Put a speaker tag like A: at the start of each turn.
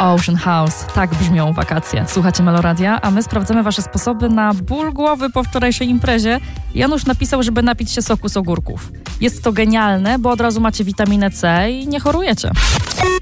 A: Ocean House. Tak brzmią wakacje. Słuchacie Meloradia, a my sprawdzamy wasze sposoby na ból głowy po wczorajszej imprezie. Janusz napisał, żeby napić się soku z ogórków. Jest to genialne, bo od razu macie witaminę C i nie chorujecie.